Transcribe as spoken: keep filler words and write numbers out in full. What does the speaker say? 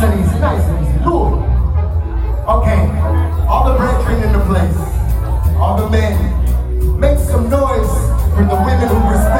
and easy, nice and easy. Cool. Okay, all the brethren in the place, all the men, make some noise for the women who respect